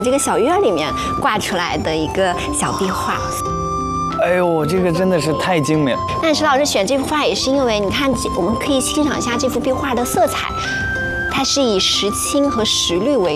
这个小院里面挂出来的一个小壁画。 哎呦，这个真的是太精美了。 那石老师选这幅画也是因为，你看，我们可以欣赏一下这幅壁画的色彩，它是以石青和石绿为